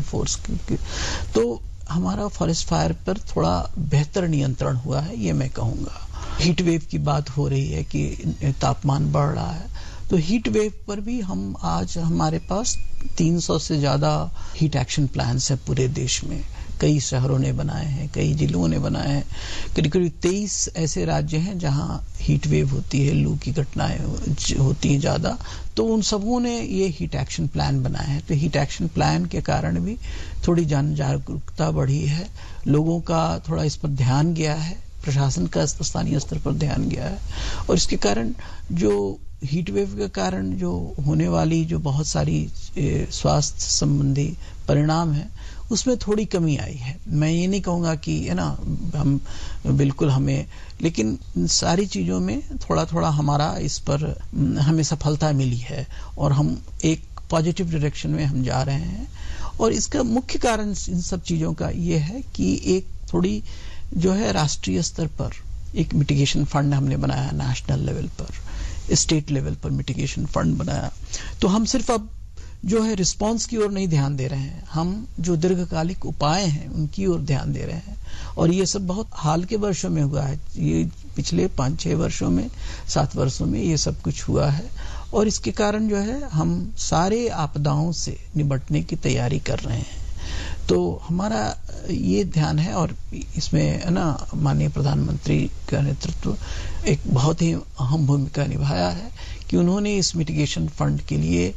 Force की। तो हमारा फॉरेस्ट फायर पर थोड़ा बेहतर नियंत्रण हुआ है, ये मैं कहूँगा। हीट वेव की बात हो रही है कि तापमान बढ़ रहा है, तो हीट वेव पर भी हम आज हमारे पास 300 से ज़्यादा हीट एक्शन प्लान्स है पूरे देश में। कई शहरों ने बनाए हैं, कई जिलों ने बनाए हैं। करीब करीब 23 ऐसे राज्य हैं जहां हीट वेव होती है, लू की घटनाएं होती हैं ज़्यादा, तो उन सबों ने ये हीट एक्शन प्लान बनाए हैं। तो हीट एक्शन प्लान के कारण भी थोड़ी जन जागरूकता बढ़ी है, लोगों का थोड़ा इस पर ध्यान गया है, प्रशासन का स्थानीय स्तर पर ध्यान गया है, और इसके कारण जो हीट वेव के कारण जो होने वाली जो बहुत सारी स्वास्थ्य संबंधी परिणाम है उसमें थोड़ी कमी आई है। मैं ये नहीं कहूँगा कि है ना हम बिल्कुल हमें, लेकिन सारी चीज़ों में थोड़ा थोड़ा हमारा इस पर हमें सफलता मिली है और हम एक पॉजिटिव डायरेक्शन में हम जा रहे हैं। और इसका मुख्य कारण इन सब चीज़ों का ये है कि एक थोड़ी जो है राष्ट्रीय स्तर पर एक मिटिगेशन फंड हमने बनाया, नेशनल लेवल पर, स्टेट लेवल पर मिटिगेशन फंड बनाया। तो हम सिर्फ अब जो है रिस्पांस की ओर नहीं ध्यान दे रहे हैं, हम जो दीर्घकालिक उपाय हैं उनकी ओर ध्यान दे रहे हैं। और ये सब बहुत हाल के वर्षों में हुआ है, ये पिछले 5-6 वर्षों में, 7 वर्षों में ये सब कुछ हुआ है। और इसके कारण जो है हम सारे आपदाओं से निपटने की तैयारी कर रहे हैं। तो हमारा ये ध्यान है, और इसमें है ना माननीय प्रधानमंत्री का नेतृत्व एक बहुत ही अहम भूमिका निभाया है कि उन्होंने इस मिटिगेशन फंड के लिए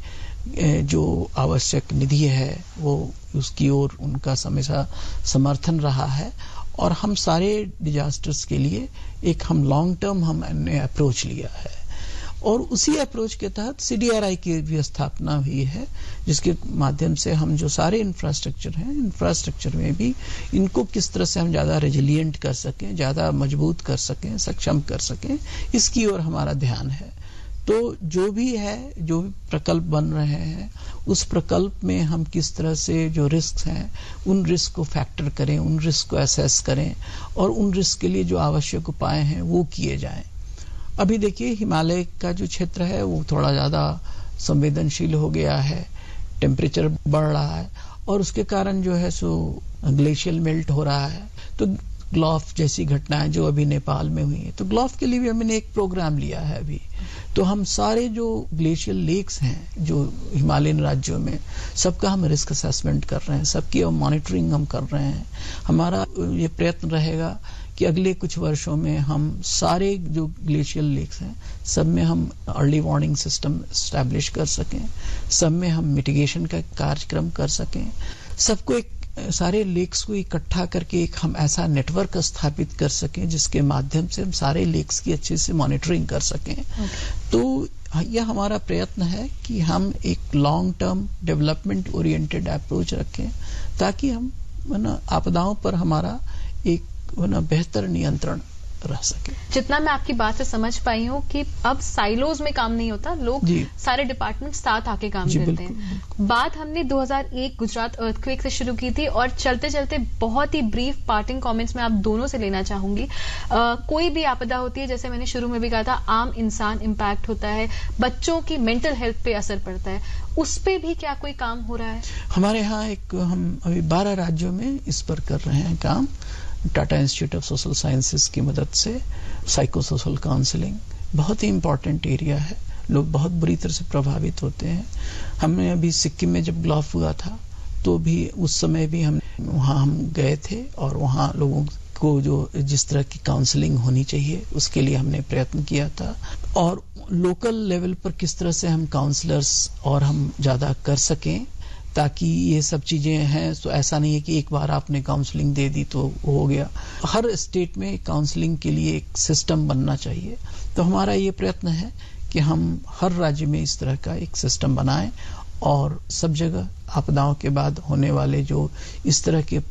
जो आवश्यक निधि है वो उसकी ओर उनका हमेशा समर्थन रहा है। और हम सारे डिजास्टर्स के लिए एक हम लॉन्ग टर्म हमने अप्रोच लिया है, और उसी अप्रोच के तहत CDRI की भी स्थापना हुई है, जिसके माध्यम से हम जो सारे इंफ्रास्ट्रक्चर हैं, इंफ्रास्ट्रक्चर में भी इनको किस तरह से हम ज़्यादा रेजिलिएंट कर सकें, ज़्यादा मजबूत कर सकें, सक्षम कर सकें, इसकी ओर हमारा ध्यान है। तो जो भी है, जो भी प्रकल्प बन रहे हैं, उस प्रकल्प में हम किस तरह से जो रिस्क हैं उन रिस्क को फैक्टर करें, उन रिस्क को असेस करें, और उन रिस्क के लिए जो आवश्यक उपाय हैं वो किए जाएं। अभी देखिए हिमालय का जो क्षेत्र है वो थोड़ा ज़्यादा संवेदनशील हो गया है, टेम्परेचर बढ़ रहा है, और उसके कारण जो है सो ग्लेशियल मेल्ट हो रहा है। तो ग्लॉफ जैसी घटनाएं जो अभी नेपाल में हुई है, तो ग्लॉफ के लिए भी हमने एक प्रोग्राम लिया है अभी। तो हम सारे जो ग्लेशियल लेक्स हैं जो हिमालयन राज्यों में, सबका हम रिस्क असेसमेंट कर रहे हैं, सबकी मॉनिटरिंग हम कर रहे हैं। हमारा ये प्रयत्न रहेगा कि अगले कुछ वर्षों में हम सारे जो ग्लेशियल लेक्स हैं सब में हम अर्ली वार्निंग सिस्टम एस्टैब्लिश कर सकें, सब में हम मिटिगेशन का कार्यक्रम कर सकें, सबको एक सारे लेक्स को इकट्ठा करके एक हम ऐसा नेटवर्क स्थापित कर सकें जिसके माध्यम से हम सारे लेक्स की अच्छे से मॉनिटरिंग कर सकें। तो यह हमारा प्रयत्न है कि हम एक long term development oriented approach रखें, ताकि हम आपदाओं पर हमारा एक बेहतर नियंत्रण रह सके। जितना मैं आपकी बात से समझ पाई हूँ कि अब साइलोज में काम नहीं होता, लोग सारे डिपार्टमेंट साथ आके काम करते हैं। बात हमने 2001 गुजरात अर्थक्वेक से शुरू की थी, और चलते चलते बहुत ही ब्रीफ पार्टिंग कमेंट्स में आप दोनों से लेना चाहूंगी। कोई भी आपदा होती है, जैसे मैंने शुरू में भी कहा था, आम इंसान इम्पैक्ट होता है, बच्चों की मेंटल हेल्थ पे असर पड़ता है, उस पे भी क्या कोई काम हो रहा है? हमारे यहाँ हम अभी 12 राज्यों में इस पर कर रहे हैं काम। Tata institute of social sciences की मदद से साइको सोशल काउंसलिंग बहुत ही इम्पोर्टेंट एरिया है, लोग बहुत बुरी तरह से प्रभावित होते हैं। हमने अभी सिक्किम में जब ग्लॉफ हुआ था तो भी उस समय भी हम वहाँ गए थे, और वहाँ लोगों को जो जिस तरह की काउंसलिंग होनी चाहिए उसके लिए हमने प्रयत्न किया था। और लोकल लेवल पर किस तरह से हम काउंसलर्स और हम ज़्यादा कर सकें, ताकि ये सब चीजें हैं। तो ऐसा नहीं है कि एक बार आपने काउंसलिंग दे दी तो हो गया, हर स्टेट में काउंसलिंग के लिए एक सिस्टम बनना चाहिए। तो हमारा ये प्रयत्न है कि हम हर राज्य में इस तरह का एक सिस्टम बनाएं, और सब जगह आपदाओं के बाद होने वाले जो इस तरह के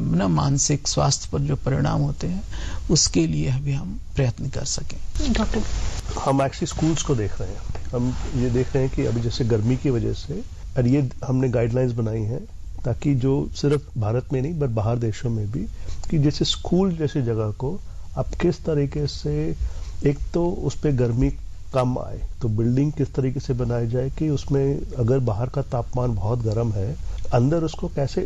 मानसिक स्वास्थ्य पर जो परिणाम होते हैं उसके लिए भी हम प्रयत्न कर सकें। डॉक्टर, हम एक्चुअली स्कूल्स को देख रहे हैं, हम ये देख रहे हैं कि अभी जैसे गर्मी की वजह से, और ये हमने गाइडलाइंस बनाई हैं ताकि जो सिर्फ भारत में नहीं बट बाहर देशों में भी, कि जैसे स्कूल जैसी जगह को आप किस तरीके से, एक तो उस पर गर्मी कम आए, तो बिल्डिंग किस तरीके से बनाई जाए कि उसमें अगर बाहर का तापमान बहुत गर्म है, अंदर उसको कैसे